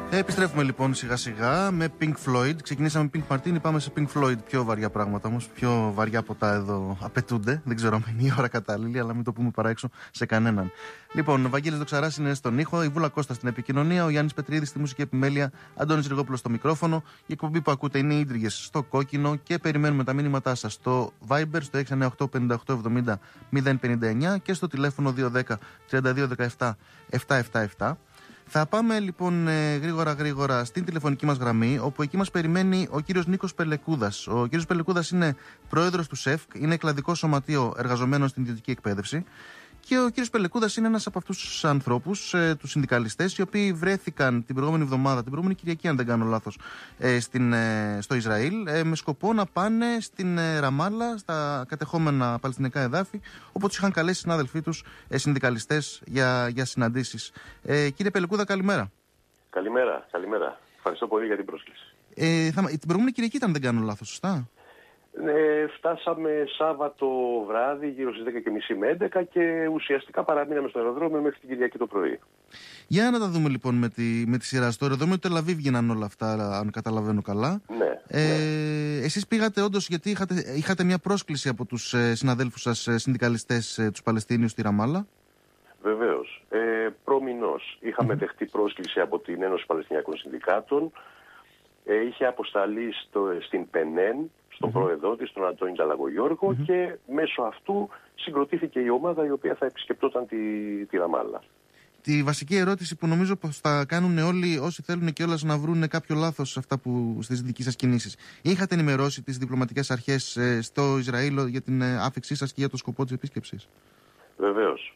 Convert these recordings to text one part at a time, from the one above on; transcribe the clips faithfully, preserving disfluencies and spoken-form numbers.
Επιστρέφουμε λοιπόν σιγά σιγά με Pink Floyd. Ξεκινήσαμε Pink Martini, πάμε σε Pink Floyd. Πιο βαριά πράγματα όμως, πιο βαριά ποτά εδώ απαιτούνται. Δεν ξέρω αν είναι η ώρα κατάλληλη, αλλά μην το πούμε παρά έξω σε κανέναν. Λοιπόν, ο Βαγγέλης Δοξαράς είναι στον ήχο, η Βούλα Κώστα στην επικοινωνία, ο Γιάννης Πετρίδης στη μουσική επιμέλεια, Αντώνης Ριγόπουλος στο μικρόφωνο. Η εκπομπή που ακούτε είναι οι Ίδρυγες στο κόκκινο και περιμένουμε τα μήνυματά σας στο Viber στο έξι εννιά οκτώ πέντε οκτώ εβδομήντα μηδέν πενήντα εννιά και στο τηλέφωνο δύο ένα μηδέν τριάντα δύο δεκαεπτά επτακόσια εβδομήντα επτά. Θα πάμε λοιπόν ε, γρήγορα γρήγορα στην τηλεφωνική μας γραμμή, όπου εκεί μας περιμένει ο κύριος Νίκος Πελεκούδας. Ο κύριος Πελεκούδας είναι πρόεδρος του ΣΕΦΚ, είναι εκλαδικό σωματείο εργαζομένων στην ιδιωτική εκπαίδευση. Και ο κύριος Πελεκούδας είναι ένας από αυτούς τους ανθρώπους, ε, τους συνδικαλιστές, οι οποίοι βρέθηκαν την προηγούμενη εβδομάδα, την προηγούμενη Κυριακή, αν δεν κάνω λάθος, ε, στην, ε, στο Ισραήλ, ε, με σκοπό να πάνε στην ε, Ραμάλα, στα κατεχόμενα παλαιστινικά εδάφη, όπου τους είχαν καλέσει συνάδελφοί τους ε, συνδικαλιστές για, για συναντήσεις. Ε, κύριε Πελεκούδα, καλημέρα. Καλημέρα, καλημέρα. Ευχαριστώ πολύ για την πρόσκληση. Ε, θα, την προηγούμενη Κυριακή ήταν, αν δεν κάνω λάθος, σωστά? Ε, φτάσαμε Σάββατο βράδυ γύρω στις δέκα και μισή με έντεκα και ουσιαστικά παραμείναμε στο αεροδρόμιο μέχρι την Κυριακή το πρωί. Για να τα δούμε λοιπόν με τη, με τη σειρά. Στο αεροδρόμιο του Τελαβίβ γίναν όλα αυτά, αν καταλαβαίνω καλά. Ναι, ε, ναι. Εσείς πήγατε όντως γιατί είχατε, είχατε μια πρόσκληση από τους ε, συναδέλφους σας ε, συνδικαλιστές ε, τους Παλαιστίνιους στη Ραμάλα. Βεβαίως. Ε, προμηνώς είχαμε mm-hmm. δεχτεί πρόσκληση από την Ένωση Παλαιστινιακών Συνδικάτων. Ε, είχε αποσταλεί στο, στην ΠΕΝΕΝ, στον mm-hmm. πρόεδρό της, τον Αντώνη Ταλαγογιώργο, mm-hmm. και μέσω αυτού συγκροτήθηκε η ομάδα η οποία θα επισκεπτόταν τη, τη Ραμάλα. Τη βασική ερώτηση που νομίζω πως θα κάνουν όλοι όσοι θέλουν και όλας να βρουν κάποιο λάθος σε αυτά που στις δικές σας κινήσεις. Είχατε ενημερώσει τις διπλωματικές αρχές ε, στο Ισραήλ για την ε, άφηξή σας και για το σκοπό της επίσκεψης? Βεβαίως.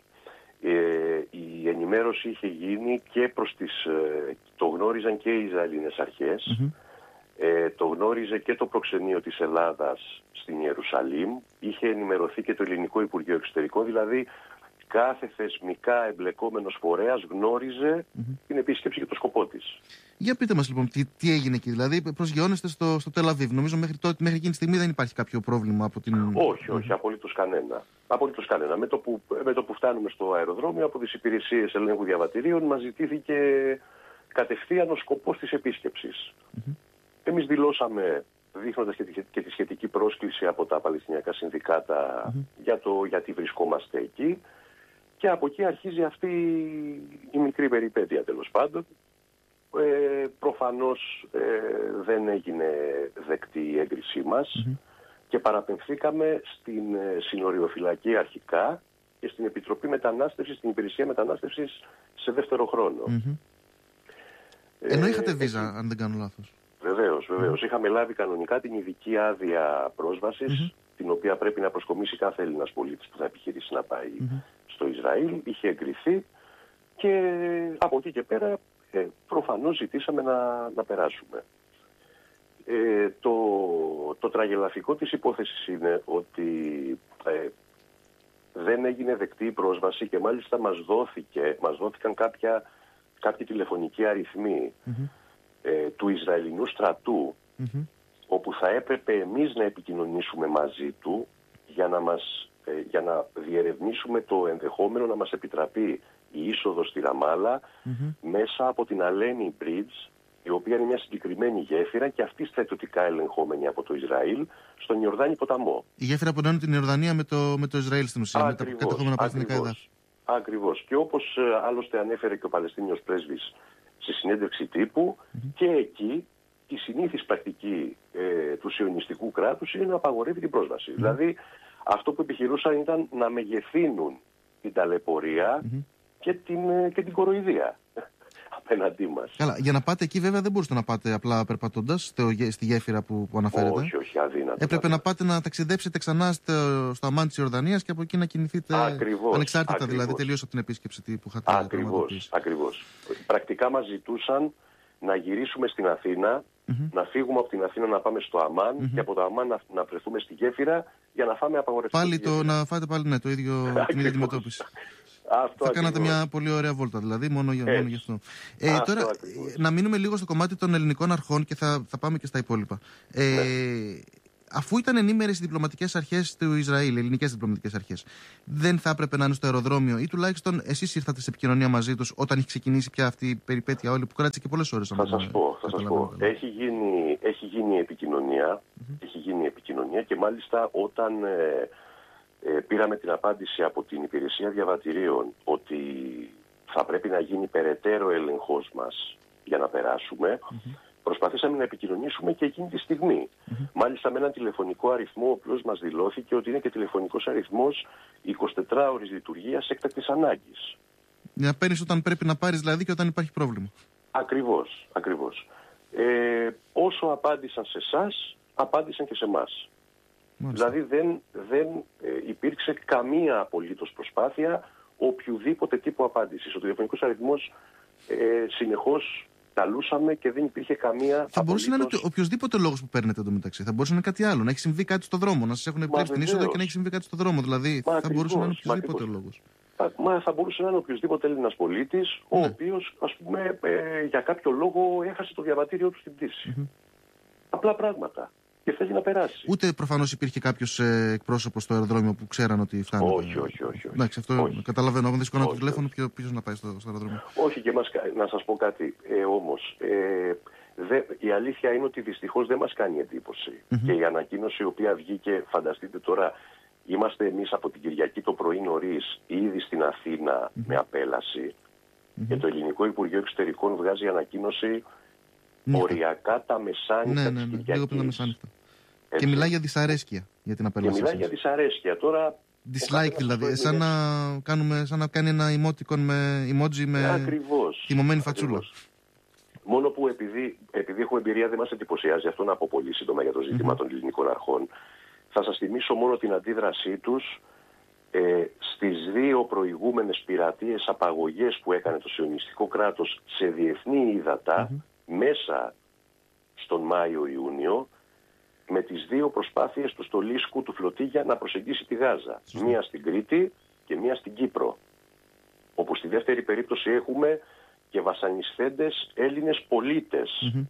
Ε, η ενημέρωση είχε γίνει και προς τις... Ε, το γνώριζαν και οι Ισραηλινές αρχές. Mm-hmm. Ε, το γνώριζε και το προξενείο της Ελλάδας στην Ιερουσαλήμ. Είχε ενημερωθεί και το Ελληνικό Υπουργείο Εξωτερικών. Δηλαδή κάθε θεσμικά εμπλεκόμενος φορέας γνώριζε mm-hmm. την επίσκεψη και το σκοπό της. Για πείτε μας λοιπόν τι, τι έγινε εκεί. Δηλαδή προσγειώνεστε στο, στο Τελαβίβ. Νομίζω μέχρι, τότε, μέχρι εκείνη τη στιγμή δεν υπάρχει κάποιο πρόβλημα από την... Όχι, όχι, mm-hmm. απολύτως κανένα. Απολύτως κανένα. Με το, που, με το που φτάνουμε στο αεροδρόμιο, από τις υπηρεσίες ελέγχου διαβατηρίων μας ζητήθηκε κατευθείαν ο σκοπός της επίσκεψης. Mm-hmm. Εμείς δηλώσαμε, δείχνοντας και τη, και τη σχετική πρόσκληση από τα Παλαιστινιακά Συνδικάτα mm-hmm. για το γιατί βρισκόμαστε εκεί, και από εκεί αρχίζει αυτή η μικρή περιπέτεια, τέλος πάντων. Ε, προφανώς ε, δεν έγινε δεκτή η έγκρισή μας mm-hmm. και παραπεμφθήκαμε στην ε, συνοριοφυλακή αρχικά και στην Επιτροπή Μετανάστευσης, στην Υπηρεσία Μετανάστευσης σε δεύτερο χρόνο. Mm-hmm. Ε, Ενώ είχατε βίζα, ε, αν δεν κάνω λάθος. Βεβαίως, βεβαίως. Mm-hmm. Είχαμε λάβει κανονικά την ειδική άδεια πρόσβασης, mm-hmm. την οποία πρέπει να προσκομίσει κάθε Έλληνας πολίτης που θα επιχειρήσει να πάει mm-hmm. στο Ισραήλ. Είχε εγκριθεί και από εκεί και πέρα ε, προφανώς ζητήσαμε να, να περάσουμε. Ε, το, το τραγελαφικό της υπόθεσης είναι ότι ε, δεν έγινε δεκτή η πρόσβαση και μάλιστα μας δόθηκε, μας δόθηκαν κάποια, κάποιοι τηλεφωνικοί αριθμοί mm-hmm. ε, του Ισραηλινού στρατού mm-hmm. όπου θα έπρεπε εμείς να επικοινωνήσουμε μαζί του για να, μας, ε, για να διερευνήσουμε το ενδεχόμενο να μας επιτραπεί η είσοδος στη Ραμάλα mm-hmm. μέσα από την Αλένη Bridge, η οποία είναι μια συγκεκριμένη γέφυρα και αυτή στρατιωτικά ελεγχόμενη από το Ισραήλ στον Ιορδάνη ποταμό. Η γέφυρα που ενώνει την Ιορδανία με το, με το Ισραήλ στην ουσία, ακριβώς, με τα κατεχόμενα παλαιστινικά εδάφη. Ακριβώς. Και όπως ε, άλλωστε ανέφερε και ο Παλαιστίνιος πρέσβης στη συνέντευξη τύπου, mm-hmm. και εκεί η συνήθις πρακτική ε, του σιωνιστικού κράτους είναι να απαγορεύει την πρόσβαση. Mm-hmm. Δηλαδή αυτό που επιχειρούσαν ήταν να μεγεθύνουν την ταλαιπωρία mm-hmm. και, την, και την κοροϊδία απέναντί μας. Καλά, για να πάτε εκεί βέβαια δεν μπορούσατε να πάτε απλά περπατώντας στη γέφυρα που, που αναφέρετε. Όχι, όχι, αδύνατο. Έπρεπε αδύνατο. να πάτε να ταξιδέψετε ξανά στο, στο αμάν της Ιορδανίας και από εκεί να κινηθείτε ακριβώς, ανεξάρτητα, ακριβώς. δηλαδή τελείως από την επίσκεψη που είχατε. Ακριβώς, ακριβώς. Πρακτικά μας ζητούσαν να γυρίσουμε στην Αθήνα, mm-hmm. να φύγουμε από την Αθήνα να πάμε στο Αμάν mm-hmm. και από το Αμάν να, να βρεθούμε στη γέφυρα για να φάμε απαγορευτική. Πάλι το, να φάτε πάλι ναι, το ίδιο, την ίδια αντιμετώπιση. Αυτό θα κάνατε μια πολύ ωραία βόλτα, δηλαδή, μόνο, μόνο γι' αυτό. Ε, αυτό τώρα, ακριβώς. Να μείνουμε λίγο στο κομμάτι των ελληνικών αρχών και θα, θα πάμε και στα υπόλοιπα. Ε, ναι. αφού ήταν ενήμερες οι διπλωματικές αρχές του Ισραήλ, οι ελληνικές διπλωματικές αρχές, δεν θα έπρεπε να είναι στο αεροδρόμιο ή τουλάχιστον εσείς ήρθατε σε επικοινωνία μαζί τους όταν είχε ξεκινήσει πια αυτή η περιπέτεια όλη που κράτησε και πολλές ώρες? Θα σας πω, θα σας πω. Έχει γίνει, έχει γίνει επικοινωνία, mm-hmm. έχει γίνει επικοινωνία και μάλιστα όταν ε, ε, πήραμε την απάντηση από την υπηρεσία διαβατηρίων ότι θα πρέπει να γίνει περαιτέρω έλεγχος μας για να περάσουμε, mm-hmm. προσπαθήσαμε να επικοινωνήσουμε και εκείνη τη στιγμή. Mm-hmm. Μάλιστα με έναν τηλεφωνικό αριθμό, ο οποίος μας δηλώθηκε ότι είναι και τηλεφωνικός αριθμός εικοσιτετράωρης λειτουργίας έκτακτης ανάγκης. Να παίρνεις όταν πρέπει να πάρεις δηλαδή και όταν υπάρχει πρόβλημα. Ακριβώς, ακριβώς. Ε, όσο απάντησαν σε εσάς, απάντησαν και σε εμάς. Δηλαδή δεν, δεν ε, υπήρξε καμία απολύτως προσπάθεια οποιουδήποτε τύπου απάντησης. Ο τηλεφωνικός αριθμός ε, συνεχώς καλούσαμε και δεν υπήρχε καμία. Θα απολύτως... μπορούσε να είναι οποιοδήποτε λόγος που παίρνετε εντωμεταξύ. Θα μπορούσε να είναι κάτι άλλο. Να έχει συμβεί κάτι στο δρόμο. Να σας έχουν επιτρέψει την είσοδο και να έχει συμβεί κάτι στο δρόμο. Δηλαδή μα θα ακριβώς, μπορούσε να είναι οποιοδήποτε λόγος. Μα θα μπορούσε να είναι οποιοδήποτε Έλληνας πολίτης, ναι. ο οποίος, ας πούμε, ε, για κάποιο λόγο έχασε το διαβατήριό του στην πτήση. Mm-hmm. Απλά πράγματα. Και θέλει να περάσει. Ούτε προφανώς υπήρχε κάποιος ε, εκπρόσωπος στο αεροδρόμιο που ξέραν ότι φτάνει. Όχι, όχι, όχι. όχι. Εντάξει, αυτό όχι. Καταλαβαίνω. Αν δεν σηκώνω το τηλέφωνο, ποιος να πάει στο, στο αεροδρόμιο. Όχι, και μας, να σας πω κάτι ε, όμως. Ε, δε, η αλήθεια είναι ότι δυστυχώς δεν μας κάνει εντύπωση. Mm-hmm. Και η ανακοίνωση η οποία βγήκε, φανταστείτε τώρα. Είμαστε εμείς από την Κυριακή το πρωί νωρίς ήδη στην Αθήνα mm-hmm. με απέλαση mm-hmm. και το Ελληνικό Υπουργείο Εξωτερικών βγάζει ανακοίνωση Νύχτα. οριακά τα μεσάνυχτα ναι, ναι, ναι, της ναι, Κυριακής. Λίγο μεσάνυχτα. Και μιλάει για δυσαρέσκεια για την απέλαση. Και μιλάει για δυσαρέσκεια. Τώρα... Dislike δηλαδή, σαν να, κάνουμε, σαν να κάνει ένα emoticon με emoji με ακριβώς, θυμωμένη φατσούλα. Ακριβώς. Μόνο που επειδή, επειδή έχω εμπειρία δεν μας εντυπωσιάζει, αυτό να πω πολύ σύντομα για το ζήτημα mm-hmm. των ελληνικών αρχών. Θα σας θυμίσω μόνο την αντίδρασή τους ε, στις δύο προηγούμενες πειρατείες απαγωγές που έκανε το σιωνιστικό κράτος σε διεθνή ύδατα mm-hmm. μέσα στον Μάιο-Ιούνιο με τις δύο προσπάθειες του Στολίσκου του Φλωτίγια να προσεγγίσει τη Γάζα. Mm-hmm. Μία στην Κρήτη και μία στην Κύπρο. Όπου στη δεύτερη περίπτωση έχουμε και βασανισθέντες Έλληνες πολίτες. Mm-hmm.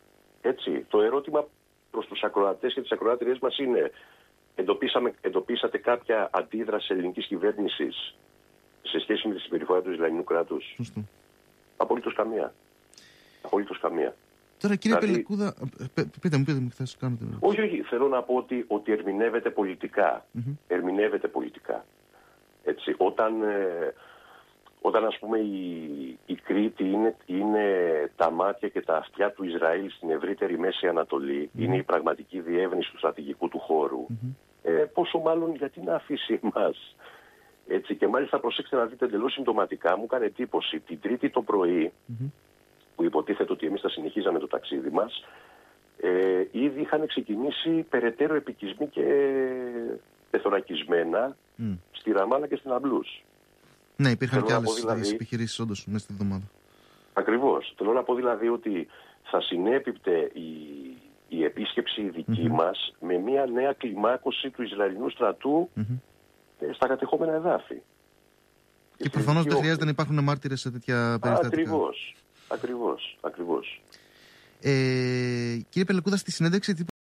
Έτσι, το ερώτημα προς τους ακροατές και τις ακροάτριές μας είναι εντοπίσαμε, εντοπίσατε κάποια αντίδραση ελληνικής κυβέρνησης σε σχέση με τη συμπεριφορά του Ισραηλινού κράτους? Mm-hmm. Απολύτως καμία. Απολύτως καμία. Τώρα κύριε δηλαδή, Πελεκούδα, πείτε μου, πείτε μου, θα σας κάνω την ερώτηση. Όχι, όχι, θέλω να πω ότι, ότι ερμηνεύεται πολιτικά. Mm-hmm. Ερμηνεύεται πολιτικά. Έτσι, όταν... Ε, Όταν ας πούμε η, η Κρήτη είναι, είναι τα μάτια και τα αυτιά του Ισραήλ στην ευρύτερη Μέση Ανατολή, mm-hmm. είναι η πραγματική διεύνηση του στρατηγικού του χώρου, mm-hmm. ε, πόσο μάλλον γιατί να αφήσει εμάς. Έτσι, και μάλιστα προσέξτε να δείτε εντελώς συμπτωματικά, μου έκανε εντύπωση την Τρίτη το πρωί, mm-hmm. που υποτίθεται ότι εμείς θα συνεχίζαμε το ταξίδι μας, ε, ήδη είχαν ξεκινήσει περαιτέρω επικισμοί και πεθωρακισμένα mm. στη Ραμάλα και στην Αμπλούς. Ναι, υπήρχαν και άλλες δηλαδή... επιχειρήσεις όντως μέσα στη εβδομάδα. Ακριβώς. Θέλω να πω δηλαδή ότι θα συνέπιπτε η, η επίσκεψη η δική mm-hmm. μας με μια νέα κλιμάκωση του Ισραηλινού στρατού mm-hmm. στα κατεχόμενα εδάφη. Και, και προφανώς δεν χρειάζεται να υπάρχουν μάρτυρες σε τέτοια περιστατικά. Ακριβώς. Ακριβώς. Ακριβώς. Ε, κύριε Πελεκούδα, στη συνέντευξη